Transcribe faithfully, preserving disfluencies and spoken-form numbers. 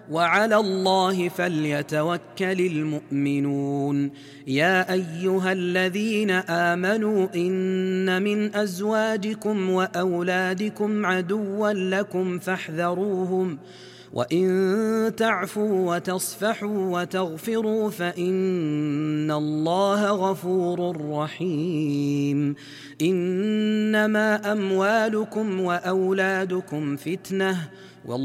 وعلى الله فليتوكل المؤمنون. يا أيها الذين آمنوا إن من أزواجكم وأولادكم عدوا لكم فاحذروهم، وإن تعفوا وتصفحوا وتغفروا فإن الله غفور رحيم. إنما أموالكم وأولادكم فتنة